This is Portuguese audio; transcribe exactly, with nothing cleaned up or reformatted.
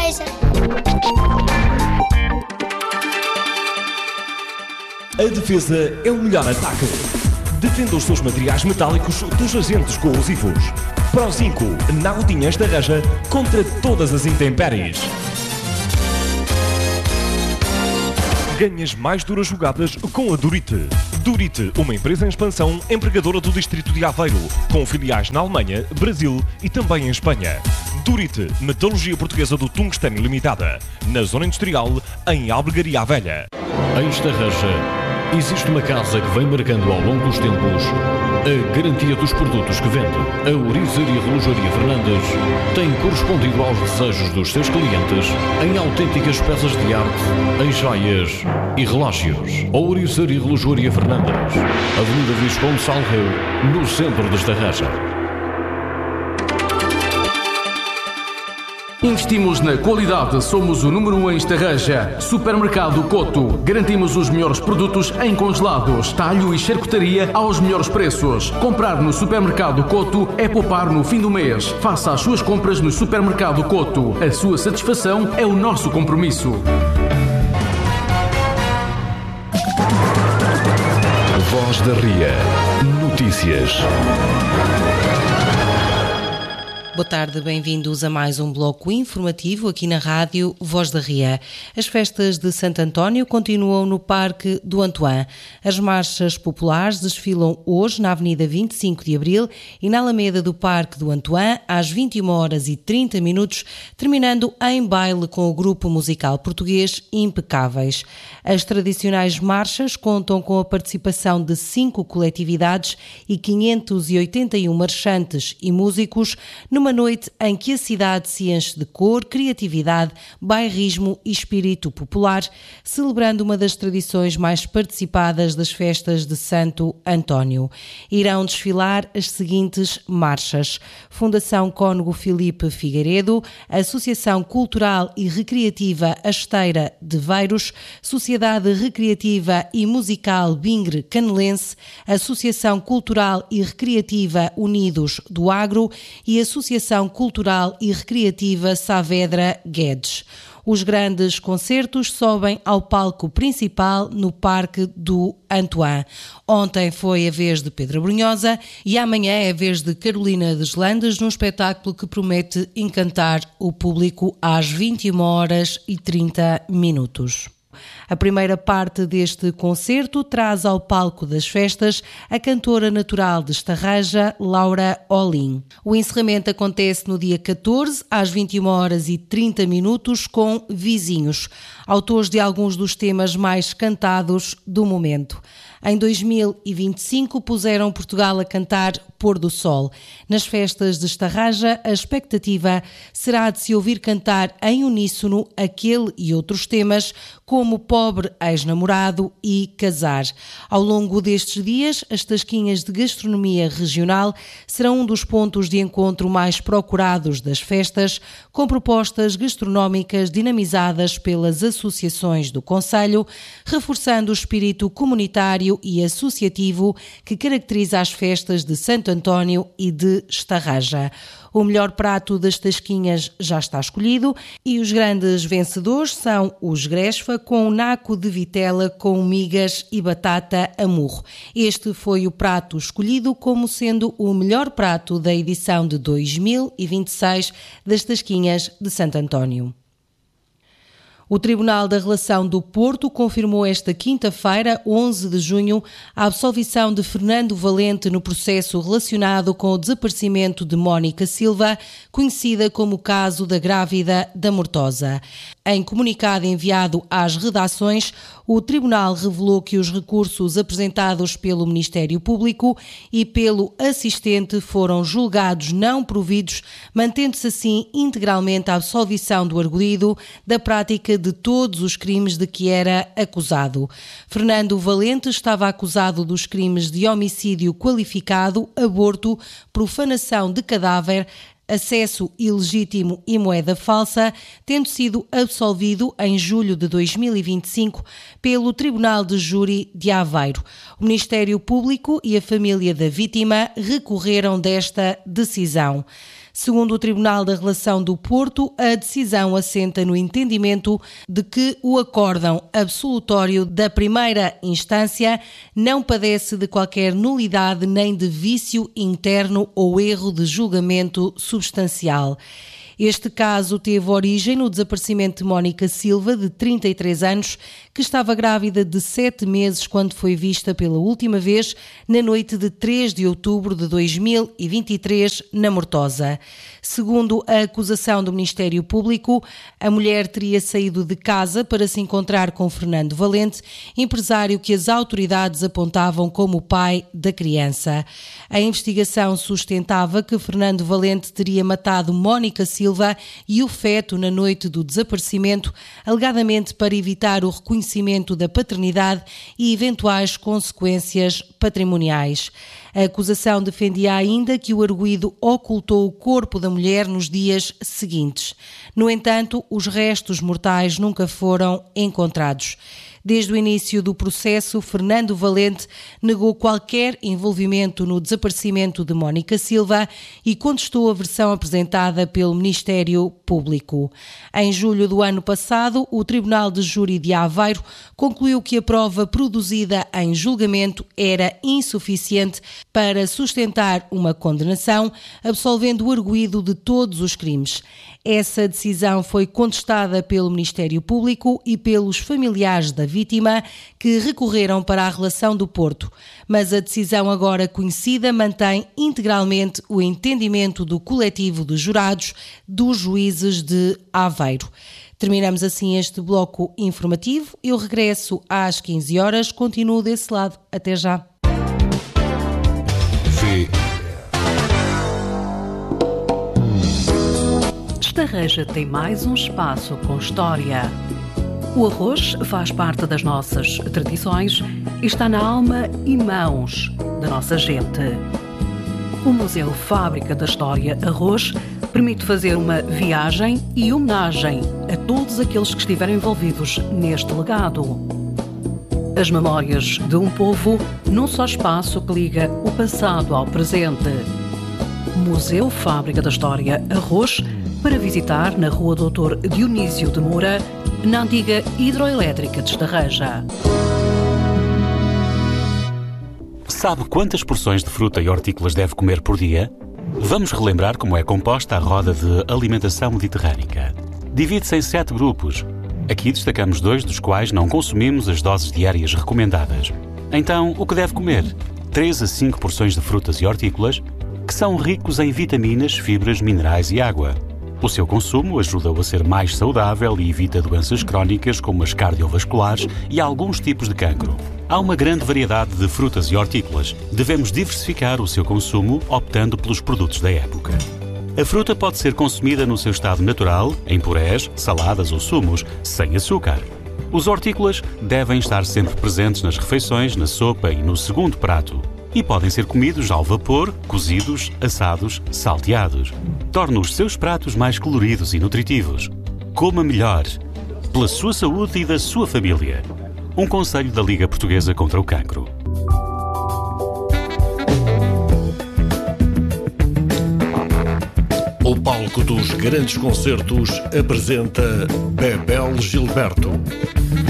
Tarraja. A defesa é o melhor ataque. Defenda os seus materiais metálicos dos agentes corrosivos. Pro cinco, na Utinhas Tarraja, contra todas as intempéries. Ganhas mais duras jogadas com a Durite. Durite, uma empresa em expansão, empregadora do distrito de Aveiro, com filiais na Alemanha, Brasil e também em Espanha. Durite, metalurgia portuguesa do tungstênio limitada, na zona industrial, em Albergaria Velha. Em Estarraja, existe uma casa que vem marcando ao longo dos tempos a garantia dos produtos que vende. A Ouriçaria Relojaria Fernandes tem correspondido aos desejos dos seus clientes em autênticas peças de arte, em joias e relógios. A Ouriçaria Relojaria Fernandes, Avenida Visconde Salreu, no centro de Estarraja. Investimos na qualidade, somos o número um em Estarraja. Supermercado Coto. Garantimos os melhores produtos em congelados, talho e charcutaria aos melhores preços. Comprar no Supermercado Coto é poupar no fim do mês. Faça as suas compras no Supermercado Coto. A sua satisfação é o nosso compromisso. Voz da Ria. Notícias. Boa tarde, bem-vindos a mais um bloco informativo aqui na rádio Voz da Ria. As festas de Santo António continuam no Parque do Antoine. As marchas populares desfilam hoje na Avenida vinte e cinco de Abril e na Alameda do Parque do Antoine às vinte e uma horas e trinta minutos, terminando em baile com o grupo musical português Impecáveis. As tradicionais marchas contam com a participação de cinco coletividades e quinhentos e oitenta e um marchantes e músicos numa noite em que a cidade se enche de cor, criatividade, bairrismo e espírito popular, celebrando uma das tradições mais participadas das festas de Santo António. Irão desfilar as seguintes marchas: Fundação Cônego Filipe Figueiredo, Associação Cultural e Recreativa A Esteira de Veiros, Sociedade Recreativa e Musical Bingre Canelense, Associação Cultural e Recreativa Unidos do Agro e Associação Cultural e Recreativa Saavedra Guedes. Os grandes concertos sobem ao palco principal no Parque do Antoine. Ontem foi a vez de Pedro Brunhosa e amanhã é a vez de Carolina Deslandes, num espetáculo que promete encantar o público às vinte e uma horas e trinta minutos. A primeira parte deste concerto traz ao palco das festas a cantora natural de Estarraja, Laura Olim. O encerramento acontece no dia catorze, às vinte e uma horas e trinta minutos, com Vizinhos, autores de alguns dos temas mais cantados do momento. Em dois mil e vinte e cinco puseram Portugal a cantar Pôr do Sol. Nas festas de Estarraja, a expectativa será de se ouvir cantar em uníssono aquele e outros temas, como Pobre Ex-Namorado e Casar. Ao longo destes dias, as tasquinhas de gastronomia regional serão um dos pontos de encontro mais procurados das festas, com propostas gastronómicas dinamizadas pelas associações do concelho, reforçando o espírito comunitário e associativo que caracteriza as festas de Santo António e de Estarraja. O melhor prato das tasquinhas já está escolhido e os grandes vencedores são os Gresfa com naco de vitela com migas e batata a murro. Este foi o prato escolhido como sendo o melhor prato da edição de dois mil e vinte e seis das tasquinhas de Santo António. O Tribunal da Relação do Porto confirmou esta quinta-feira, onze de junho, a absolvição de Fernando Valente no processo relacionado com o desaparecimento de Mónica Silva, conhecida como o caso da grávida da Mortosa. Em comunicado enviado às redações, o Tribunal revelou que os recursos apresentados pelo Ministério Público e pelo assistente foram julgados não providos, mantendo-se assim integralmente a absolvição do arguido da prática de todos os crimes de que era acusado. Fernando Valente estava acusado dos crimes de homicídio qualificado, aborto, profanação de cadáver, acesso ilegítimo e moeda falsa, tendo sido absolvido em julho de dois mil e vinte e cinco pelo Tribunal de Júri de Aveiro. O Ministério Público e a família da vítima recorreram desta decisão. Segundo o Tribunal da Relação do Porto, a decisão assenta no entendimento de que o acórdão absolutório da primeira instância não padece de qualquer nulidade nem de vício interno ou erro de julgamento substancial. Este caso teve origem no desaparecimento de Mónica Silva, de trinta e três anos, que estava grávida de sete meses quando foi vista pela última vez na noite de três de outubro de dois mil e vinte e três, na Mortosa. Segundo a acusação do Ministério Público, a mulher teria saído de casa para se encontrar com Fernando Valente, empresário que as autoridades apontavam como o pai da criança. A investigação sustentava que Fernando Valente teria matado Mónica Silva e o feto na noite do desaparecimento, alegadamente para evitar o reconhecimento da paternidade e eventuais consequências patrimoniais. A acusação defendia ainda que o arguido ocultou o corpo da mulher nos dias seguintes. No entanto, os restos mortais nunca foram encontrados. Desde o início do processo, Fernando Valente negou qualquer envolvimento no desaparecimento de Mónica Silva e contestou a versão apresentada pelo Ministério Público. Em julho do ano passado, o Tribunal de Júri de Aveiro concluiu que a prova produzida em julgamento era insuficiente para sustentar uma condenação, absolvendo o arguido de todos os crimes. Essa decisão foi contestada pelo Ministério Público e pelos familiares da vítima, que recorreram para a Relação do Porto. Mas a decisão agora conhecida mantém integralmente o entendimento do coletivo de jurados dos juízes de Aveiro. Terminamos assim este bloco informativo. Eu regresso às quinze horas. Continuo desse lado. Até já. Sim. Estarreja tem mais um espaço com história. O arroz faz parte das nossas tradições e está na alma e mãos da nossa gente. O Museu Fábrica da História Arroz permite fazer uma viagem e homenagem a todos aqueles que estiveram envolvidos neste legado. As memórias de um povo num só espaço que liga o passado ao presente. Museu Fábrica da História Arroz, para visitar na Rua doutor Dionísio de Moura, na antiga hidroelétrica de Estarreja. Sabe quantas porções de fruta e hortícolas deve comer por dia? Vamos relembrar como é composta a roda de alimentação mediterrânica. Divide-se em sete grupos. Aqui destacamos dois dos quais não consumimos as doses diárias recomendadas. Então, o que deve comer? três a cinco porções de frutas e hortícolas, que são ricos em vitaminas, fibras, minerais e água. O seu consumo ajuda-o a ser mais saudável e evita doenças crónicas como as cardiovasculares e alguns tipos de cancro. Há uma grande variedade de frutas e hortícolas. Devemos diversificar o seu consumo optando pelos produtos da época. A fruta pode ser consumida no seu estado natural, em purés, saladas ou sumos, sem açúcar. Os hortícolas devem estar sempre presentes nas refeições, na sopa e no segundo prato. E podem ser comidos ao vapor, cozidos, assados, salteados. Torna os seus pratos mais coloridos e nutritivos. Coma melhor, pela sua saúde e da sua família. Um conselho da Liga Portuguesa contra o Cancro. O palco dos grandes concertos apresenta Bebel Gilberto.